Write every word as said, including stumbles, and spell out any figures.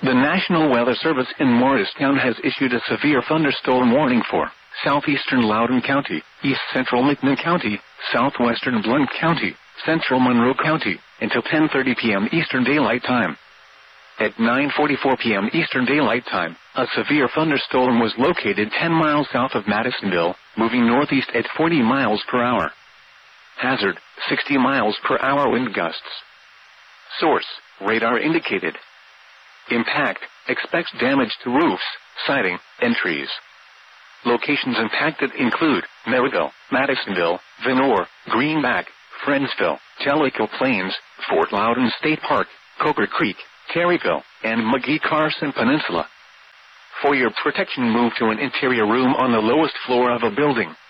The National Weather Service in Morristown has issued a severe thunderstorm warning for southeastern Loudoun County, east central McMinn County, southwestern Blount County, central Monroe County, until ten thirty p.m. Eastern Daylight Time. At nine forty-four p.m. Eastern Daylight Time, a severe thunderstorm was located ten miles south of Madisonville, moving northeast at forty miles per hour. Hazard, sixty miles per hour wind gusts. Source, radar indicated. Impact, expects damage to roofs, siding, and trees. Locations impacted include Maryville, Madisonville, Venor, Greenback, Friendsville, Jellicoe Plains, Fort Loudoun State Park, Coker Creek, Terryville, and McGee-Carson Peninsula. For your protection, move to an interior room on the lowest floor of a building.